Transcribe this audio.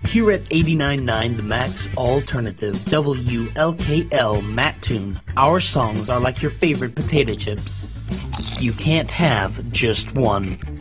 Here at 89.9 The Max Alternative, WLKL Mattoon, our songs are like your favorite potato chips. You can't have just one.